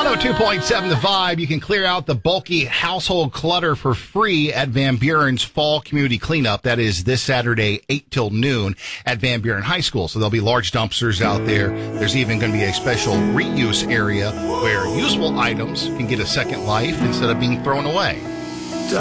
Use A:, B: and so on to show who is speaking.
A: 102.7 The Vibe. You can clear out the bulky household clutter for free at Van Buren's Fall Community Cleanup. That is this Saturday, 8 till noon at Van Buren High School. So there'll be large dumpsters out there. There's even going to be a special reuse area where usable items can get a second life instead of being thrown away.